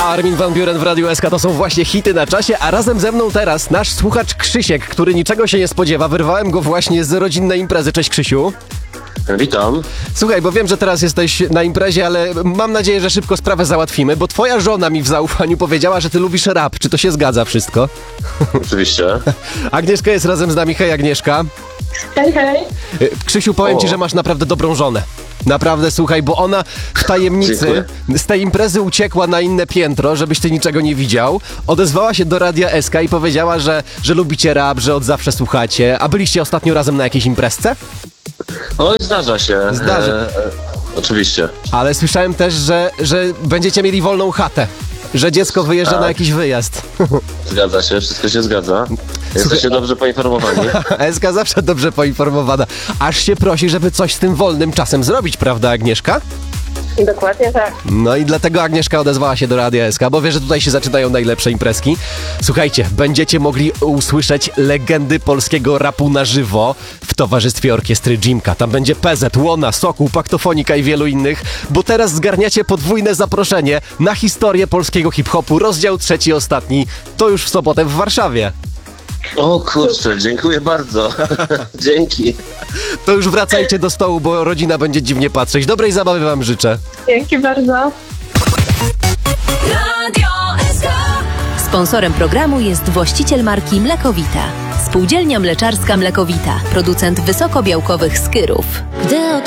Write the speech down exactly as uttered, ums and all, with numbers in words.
Armin van Buuren w Radiu S K to są właśnie hity na czasie, a razem ze mną teraz nasz słuchacz Krzysiek, który niczego się nie spodziewa. Wyrwałem go właśnie z rodzinnej imprezy. Cześć, Krzysiu. Witam. Słuchaj, bo wiem, że teraz jesteś na imprezie, ale mam nadzieję, że szybko sprawę załatwimy, bo twoja żona mi w zaufaniu powiedziała, że ty lubisz rap. Czy to się zgadza wszystko? Oczywiście. Agnieszka jest razem z nami. Hej, Agnieszka. Hej, hej. Krzysiu, powiem O. ci, że masz naprawdę dobrą żonę. Naprawdę, słuchaj, bo ona w tajemnicy Dziękuję. z tej imprezy uciekła na inne piętro, żebyś ty niczego nie widział. Odezwała się do Radia S K i powiedziała, że, że lubicie rap, że od zawsze słuchacie. A byliście ostatnio razem na jakiejś imprezce? Oj, zdarza się. Zdarza. E, e, oczywiście. Ale słyszałem też, że, że będziecie mieli wolną chatę. Że dziecko wyjeżdża Tak. na jakiś wyjazd. Zgadza się, wszystko się zgadza. Jesteście dobrze poinformowani. S K zawsze dobrze poinformowana. Aż się prosi, żeby coś z tym wolnym czasem zrobić, prawda, Agnieszka? Dokładnie tak. No i dlatego Agnieszka odezwała się do Radia S K, bo wie, że tutaj się zaczynają najlepsze imprezki. Słuchajcie, będziecie mogli usłyszeć legendy polskiego rapu na żywo w towarzystwie orkiestry Jimka. Tam będzie P Z, Łona, Sokół, Paktofonika i wielu innych, bo teraz zgarniacie podwójne zaproszenie na historię polskiego hip-hopu, rozdział trzeci, ostatni, to już w sobotę w Warszawie. O kurczę, dziękuję bardzo. Dzięki. To już wracajcie do stołu, bo rodzina będzie dziwnie patrzeć. Dobrej zabawy wam życzę. Dzięki bardzo. Radio S K. Sponsorem programu jest właściciel marki Mlekowita. Spółdzielnia Mleczarska Mlekowita. Producent wysokobiałkowych skyrów. Gdy